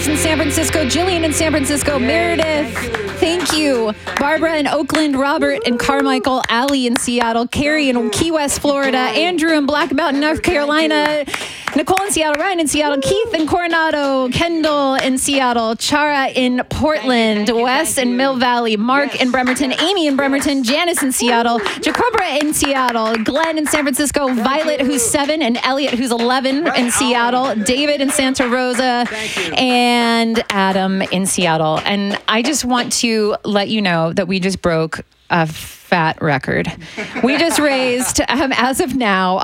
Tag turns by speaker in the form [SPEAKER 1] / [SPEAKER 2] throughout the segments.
[SPEAKER 1] Alex in San Francisco, Jillian in San Francisco, Meredith, thank you. Barbara in Oakland, Robert in Carmichael, Allie in Seattle, Carrie in Key West, Florida, Andrew in Black Mountain, North Carolina, Nicole in Seattle, Ryan in Seattle, Keith in Coronado, Kendall in Seattle, Chara in Portland, Wes in Mill Valley, Mark in Bremerton, Amy in Bremerton, Janice in Seattle, Jacobra in Seattle, Glenn in San Francisco, Violet who's 7, and Elliot who's 11 in Seattle, David in Santa Rosa, and Adam in Seattle. And I just want to let you know that we just broke a fat record. We just raised, as of now,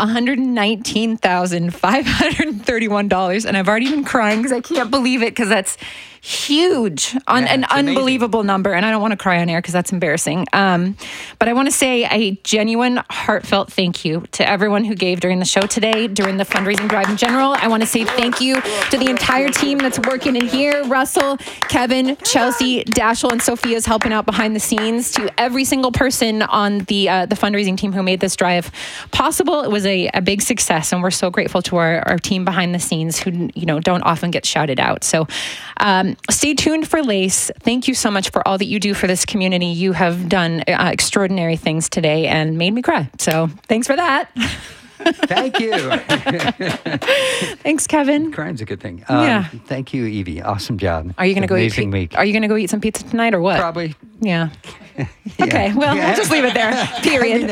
[SPEAKER 1] $119,531, and I've already been crying because I can't believe it, because that's huge, an unbelievable number, and I don't want to cry on air because that's embarrassing. But I want to say a genuine, heartfelt thank you to everyone who gave during the show today, during the fundraising drive in general. I want to say thank you to the entire team that's working in here. Russell, Kevin, Chelsea, Dashel, and Sophia's helping out behind the scenes. To every single person on the fundraising team who made this drive possible. It was a big success, and we're so grateful to our team behind the scenes who don't often get shouted out. So stay tuned for Lace. Thank you so much for all that you do for this community. You have done extraordinary things today and made me cry. So thanks for that.
[SPEAKER 2] Thank you.
[SPEAKER 1] Thanks, Kevin.
[SPEAKER 2] Crying's a good thing.
[SPEAKER 1] Yeah.
[SPEAKER 2] Thank you, Evie. Awesome job.
[SPEAKER 1] Are you going to go
[SPEAKER 2] Amazing week.
[SPEAKER 1] Are you going to go eat some pizza tonight or what?
[SPEAKER 2] Probably.
[SPEAKER 1] Yeah. Okay. Well, we'll just leave it there. Period.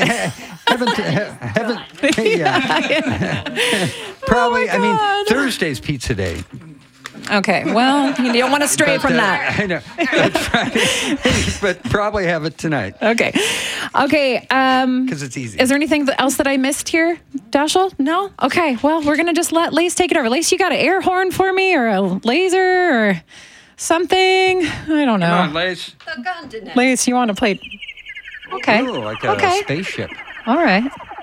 [SPEAKER 2] Probably.
[SPEAKER 1] Oh
[SPEAKER 2] Thursday's pizza day.
[SPEAKER 1] Okay. Well, you don't want to stray from that.
[SPEAKER 2] I know. But probably have it tonight.
[SPEAKER 1] Okay.
[SPEAKER 2] Because it's easy.
[SPEAKER 1] Is there anything else that I missed here, Dashel? No? Okay. Well, we're going to just let Lace take it over. Lace, you got an air horn for me or a laser or something? I don't know.
[SPEAKER 2] Come on, Lace.
[SPEAKER 1] Lace, you want to play? Okay.
[SPEAKER 2] Ooh, like a spaceship.
[SPEAKER 1] All right.